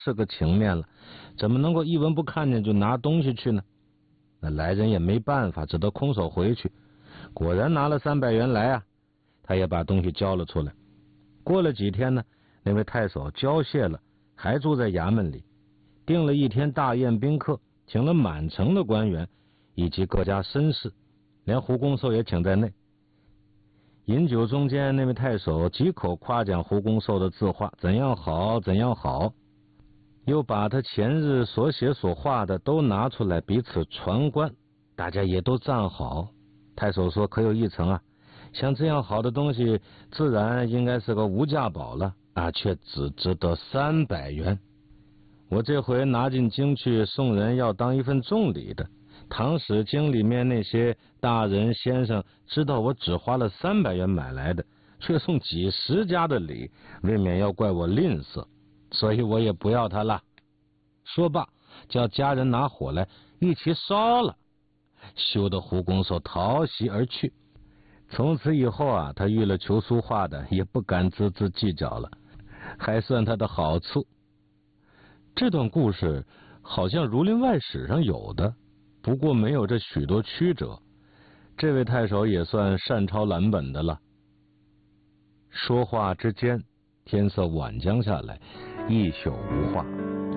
是个情面了，怎么能够一文不看见就拿东西去呢？那来人也没办法，只得空手回去。果然拿了300元来啊，他也把东西交了出来。过了几天呢，那位太守交卸了，还住在衙门里，定了一天大宴宾客，请了满城的官员以及各家绅士，连胡公寿也请在内。饮酒中间，那位太守几口夸奖胡公寿的字画怎样好怎样好，又把他前日所写所画的都拿出来彼此传观，大家也都赞好。太守说可有一层啊，像这样好的东西自然应该是个无价宝了啊，却只值得300元。我这回拿进京去送人，要当一份重礼的。唐史经里面那些大人先生知道我只花了300元买来的，却送几十家的礼，未免要怪我吝啬，所以我也不要它了。说罢，叫家人拿火来一起烧了，羞得胡公寿逃席而去。从此以后啊，他遇了求书画的也不敢锱铢计较了，还算他的好处。这段故事好像《儒林外史》上有的，不过没有这许多曲折。这位太守也算善抄蓝本的了。说话之间，天色晚将下来，一宿无话。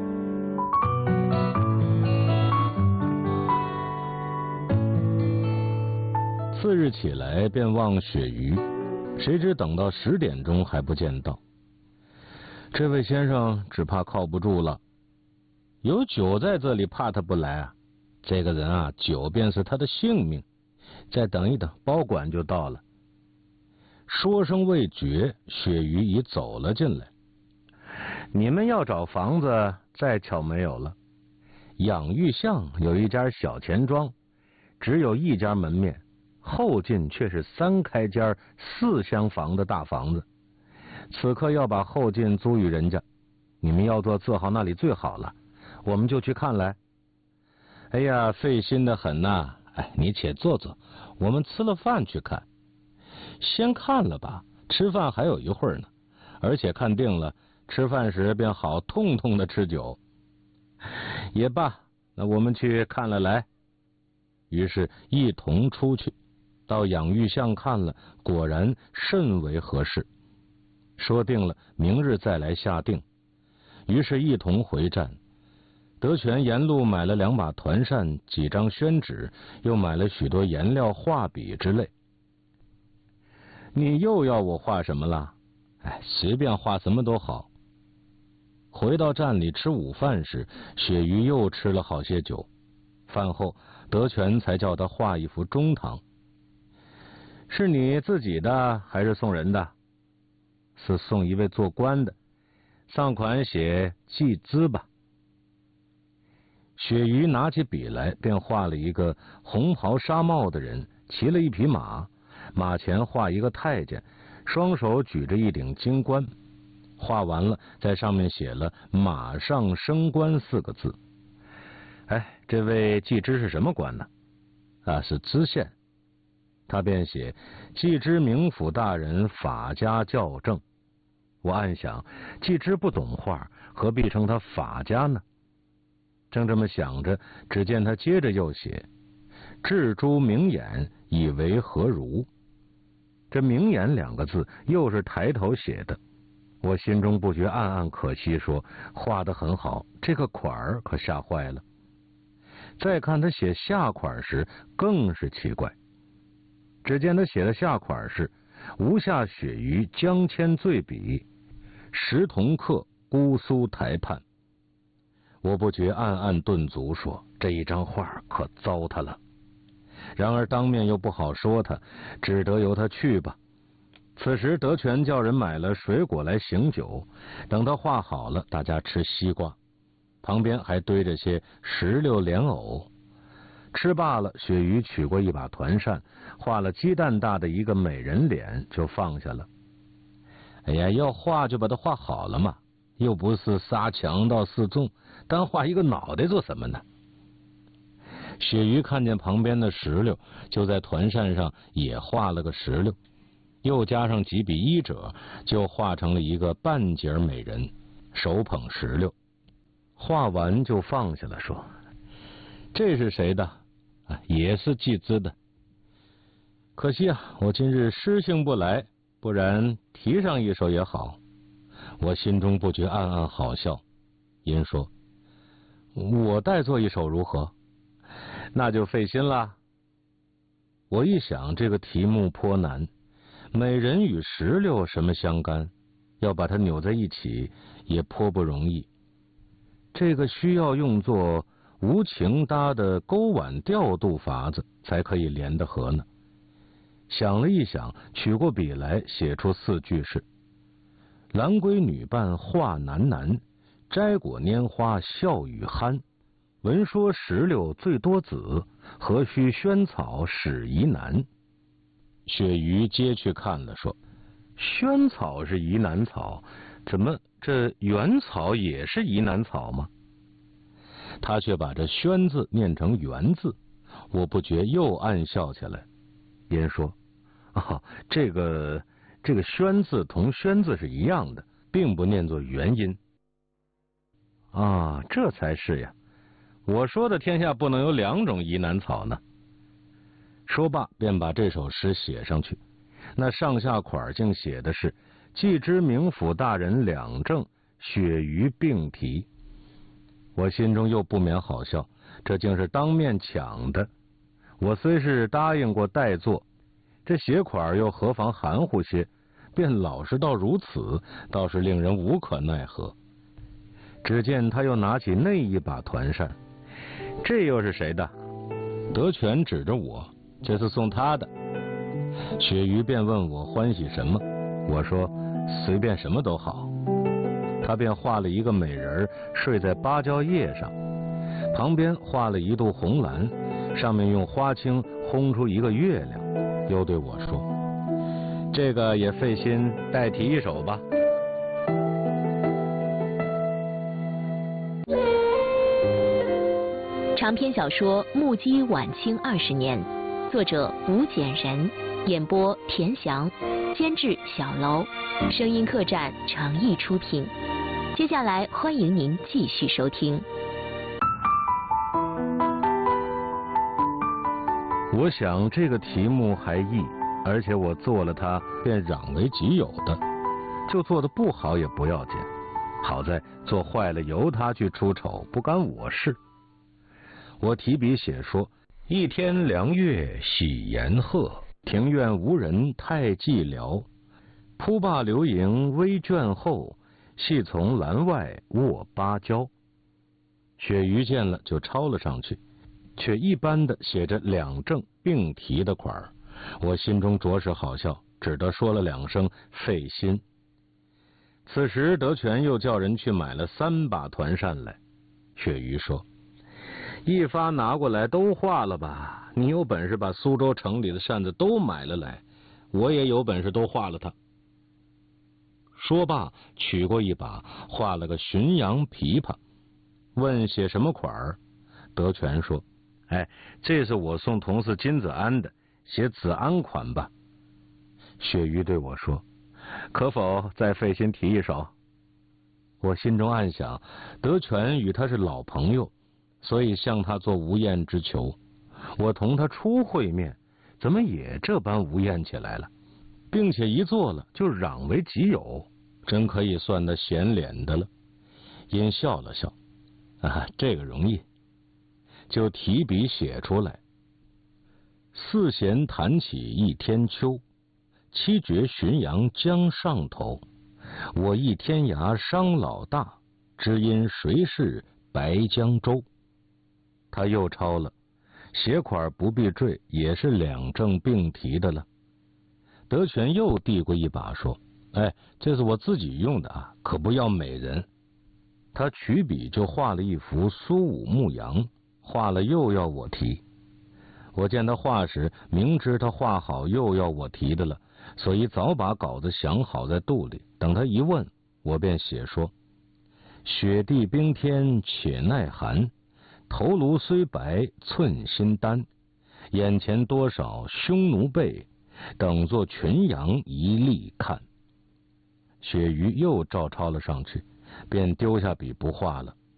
次日起来便望雪鱼，谁知等到10点钟还不见到。这位先生只怕靠不住了，有酒在这里，怕他不来啊。这个人啊，酒便是他的性命，再等一等，包管就到了。说声未绝，雪鱼已走了进来。你们要找房子，再巧没有了。养育巷有一家小钱庄，只有一家门面，后进却是3开间4厢房的大房子。此刻要把后进租与人家，你们要做字号那里最好了，我们就去看来。哎呀，费心的很呐！哎，你且坐坐，我们吃了饭去看。先看了吧，吃饭还有一会儿呢，而且看定了，吃饭时便好痛痛的吃酒。也罢，那我们去看了来。于是一同出去，到养育巷看了，果然甚为合适。说定了，明日再来下定。于是一同回站。德全沿路买了2把团扇，几张宣纸，又买了许多颜料、画笔之类。你又要我画什么了？哎，随便画什么都好。回到站里吃午饭时，雪鱼又吃了好些酒。饭后，德全才叫他画一幅中堂。是你自己的还是送人的？是送一位做官的，上款写季之吧。雪鱼拿起笔来，便画了一个红袍纱帽的人，骑了一匹马，马前画一个太监，双手举着一顶金冠。画完了，在上面写了“马上升官”4个字。哎，这位季之是什么官呢？啊，是知县。他便写季之明府大人，法家校正。我暗想，季之不懂画，何必称他法家呢？正这么想着，只见他接着又写雉猪明眼，以为何如。这明眼2个字又是抬头写的。我心中不觉暗暗可惜，说画得很好，这个款儿可吓坏了。再看他写下款时，更是奇怪。只见他写的下款是吴下雪鱼江千醉笔，石同客姑苏台畔。我不觉暗暗顿足，说这一张画可糟蹋了。然而当面又不好说他，只得由他去吧。此时德全叫人买了水果来醒酒，等他画好了，大家吃西瓜，旁边还堆着些石榴莲藕。吃罢了，雪鱼取过一把团扇，画了鸡蛋大的一个美人脸，就放下了。哎呀，要画就把它画好了嘛，又不是杀强盗示众，单画一个脑袋做什么呢？雪鱼看见旁边的石榴，就在团扇上也画了个石榴，又加上几笔衣褶，就画成了一个半截美人，手捧石榴。 画完就放下了，说：“这是谁的？也是季资的。可惜啊，我今日诗兴不来，不然题上一首也好。”我心中不觉暗暗好笑。因说：“我代做一首如何？”那就费心了。我一想，这个题目颇难，美人与石榴什么相干？要把它扭在一起也颇不容易。这个需要用作无情搭的钩挽调度法子，才可以连得合呢。想了一想，取过笔来，写出4句是：兰闺女伴画喃喃，摘果拈花笑语酣。闻说石榴最多子，何须萱草始宜难。鳕鱼接去看了，说：“萱草是宜难草，怎么这原草也是宜难草吗？”他却把这萱字念成原字，我不觉又暗笑起来。因说：“这个萱字同宣字是一样的，并不念作元音。”这才是呀！我说的天下不能有2种宜难草呢。说罢，便把这首诗写上去。那上下款竟写的是“既知冥府大人两正，鳕鱼并题”。我心中又不免好笑，这竟是当面抢的。我虽是答应过代做，这写款又何妨含糊些，便老实到如此，倒是令人无可奈何。只见他又拿起那一把团扇，这又是谁的？德全指着我，这是送他的。鳕鱼便问我欢喜什么，我说随便什么都好。他便画了一个美人睡在芭蕉叶上，旁边画了一肚红蓝，上面用花青烘出一个月亮，又对我说：“这个也费心代题一首吧。” 长篇小说《目击晚清20年》，作者吴简人，演播田翔，监制小楼，声音客栈诚意出品。接下来欢迎您继续收听。 我想这个题目还易，而且我做了它便攘为己有的，就做得不好也不要紧，好在做坏了由他去出丑，不干我事。我提笔写说：“一天良月喜言鹤，庭院无人太寂寥。扑罢流萤微倦后，系从栏外卧芭蕉。”鳕鱼见了就抄了上去，却一般的写着2正并题的款儿。我心中着实好笑，只得说了2声费心。此时德全又叫人去买了3把团扇来。鳕鱼说：“一发拿过来都画了吧，你有本事把苏州城里的扇子都买了来，我也有本事都画了它。”说罢取过一把，画了个浔阳琵琶，问写什么款儿。德全说：“这是我送同事金子安的，写子安款吧。”鳕鱼对我说：“可否再费心提一首？”我心中暗想，德全与他是老朋友，所以向他做无厌之求。我同他初会面，怎么也这般无厌起来了，并且一做了就攘为己有，真可以算得显脸的了。因笑了笑：“这个容易。”就提笔写出来：“4弦弹起一天秋，7绝浔阳江上头。我忆天涯伤老大，知因谁是白江州。”他又抄了，写款不必缀，也是2正并题的了。德全又递过一把说：“这是我自己用的啊，可不要美人。”他取笔就画了一幅苏武牧羊，画了又要我题。我见他画时，明知他画好又要我题的了，所以早把稿子想好在肚里，等他一问，我便写说：“雪地冰天且耐寒，头颅虽白寸心丹。眼前多少匈奴辈，等作群羊一力看。”鳕鱼又照抄了上去，便丢下笔不画了。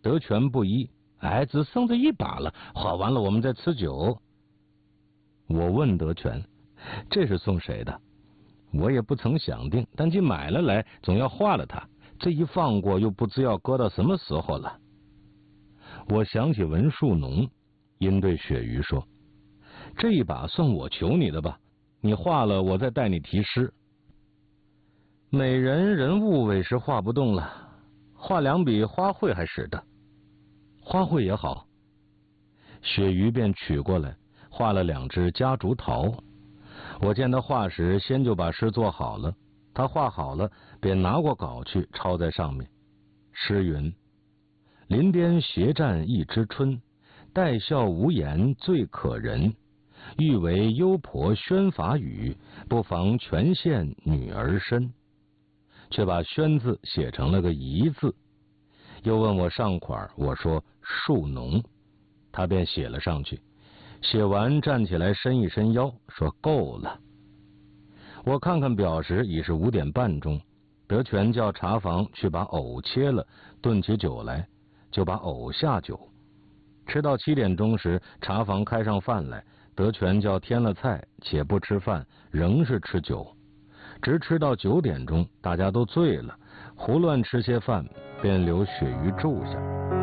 德全不依，只剩这一把了，画完了我们再吃酒。我问德全，这是送谁的？我也不曾想定，但既买了来，总要画了它。这一放过，又不知要搁到什么时候了。我想起文树农，因对雪鱼说：“这一把算我求你的吧，你画了，我再带你题诗。”美人人物委实画不动了，画2笔花卉还使得。花卉也好。雪鱼便取过来，画了2只夹竹桃。我见他画时，先就把诗做好了。他画好了，便拿过稿去抄在上面。诗云：林边斜站一枝春，带笑无言最可人。欲为幽婆宣法语，不妨全献女儿身。却把宣字写成了个夷字。又问我上款，我说树农，他便写了上去。写完站起来伸一伸腰，说够了。我看看表时已是5点半钟，德全叫茶房去把藕切了，炖起酒来，就把藕下酒。吃到7点钟时，茶房开上饭来，德全叫添了菜，且不吃饭，仍是吃酒，直吃到9点钟，大家都醉了，胡乱吃些饭，便留雪鱼住下。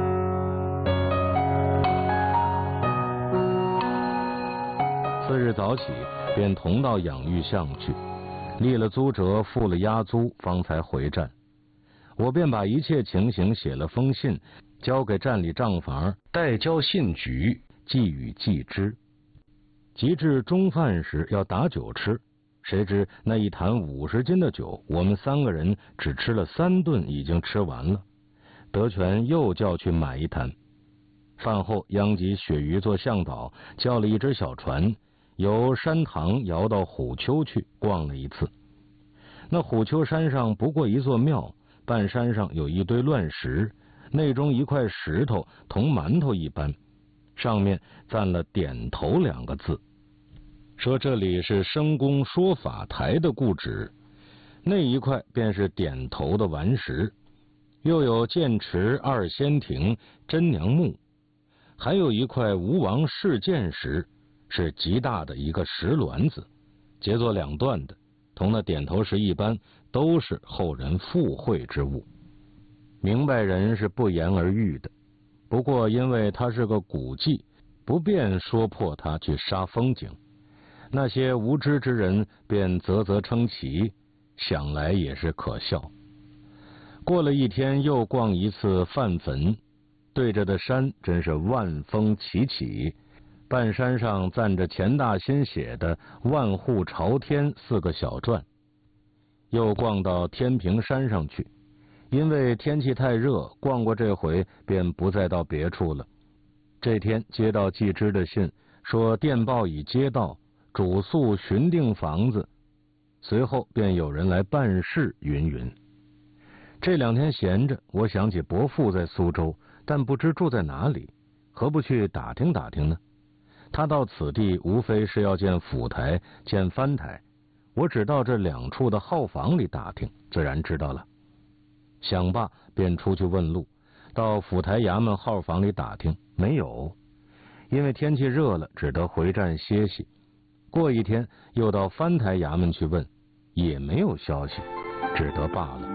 次日早起，便同到养育巷去，立了租辙，付了押租，方才回站。我便把一切情形写了封信，交给站里账房，代交信局，寄与季之。及至中饭时要打酒吃，谁知那一坛50斤的酒，我们3个人只吃了3顿，已经吃完了。德全又叫去买一坛。饭后央及雪鱼做向导，叫了一只小船，由山塘摇到虎丘去逛了一次。那虎丘山上不过一座庙，半山上有一堆乱石，内中一块石头同馒头一般，上面赞了点头2个字，说这里是生公说法台的故址。那一块便是点头的顽石，又有剑池2仙亭、真娘墓，还有一块吴王试剑石，是极大的一个石卵子，结作2段的，同那点头石一般，都是后人附会之物。明白人是不言而喻的，不过因为它是个古迹，不便说破它去杀风景。那些无知之人便啧称奇，想来也是可笑。过了一天，又逛一次范坟，对着的山真是万峰齐起，半山上赞着钱大新写的万户朝天4个小篆。又逛到天平山上去，因为天气太热，逛过这回便不再到别处了。这天接到季之的信，说电报已接到，主诉寻定房子，随后便有人来办事云云。这2天闲着，我想起伯父在苏州，但不知住在哪里，何不去打听打听呢？他到此地无非是要见府台、见藩台，我只到这2处的号房里打听，自然知道了。想罢便出去问路，到府台衙门号房里打听，没有。因为天气热了，只得回站歇息。过一天又到藩台衙门去问，也没有消息，只得罢了。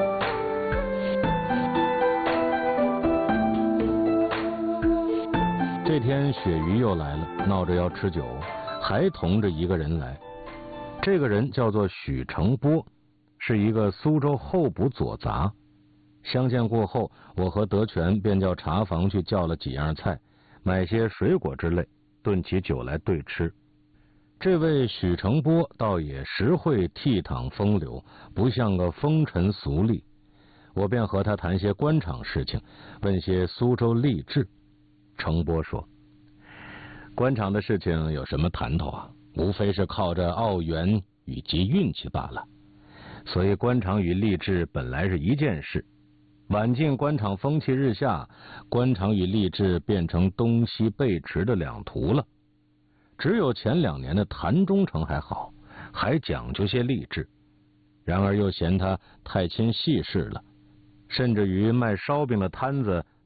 这天雪鱼又来了，闹着要吃酒，还同着一个人来。这个人叫做许成波，是一个苏州候补左杂。相见过后，我和德全便叫茶房去叫了几样菜，买些水果之类，炖起酒来对吃。这位许成波倒也实会倜傥风流，不像个风尘俗吏。我便和他谈些官场事情，问些苏州吏治。成波说，官场的事情有什么谈头啊？无非是靠着澳元以及运气罢了。所以官场与吏治本来是一件事，晚近官场风气日下，官场与吏治变成东西背驰的2途了。只有前2年的谭中丞还好，还讲究些吏治，然而又嫌他太亲细事了，甚至于卖烧饼的摊子